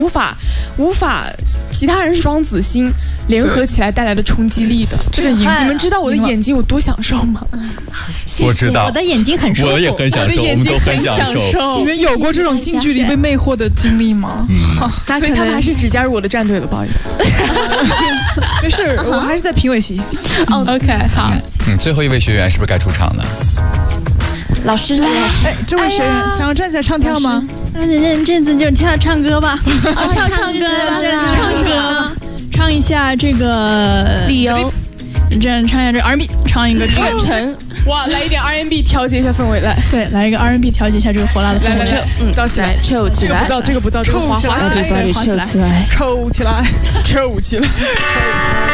无法其他人双子星联合起来带来的冲击力的。 这个赢， 你们知道我的眼睛有多享受吗？ 我知道， 我的眼睛很舒服， 我也很享受，我们都很享受。 你们有过这种近距离被魅惑的经历吗？ 所以他们还是只加入我的战队的，不好意思。 没事，我还是在评委席。 OK， 好。 最后一位学员是不是该出场了？ 老师来， 这位学员想要站起来唱跳吗？ 这次就跳唱歌吧， 唱歌吧， 唱什么？唱一下这个理由， 唱一下这 R&B， 唱一个远程，哇，来一点 R&B 调节一下氛围，来， 对，来一个 R&B 调节一下这个火辣的氛围， 造起来， 抽起来， 这个不造，这个滑起来， 抽起来，抽起来，抽起来。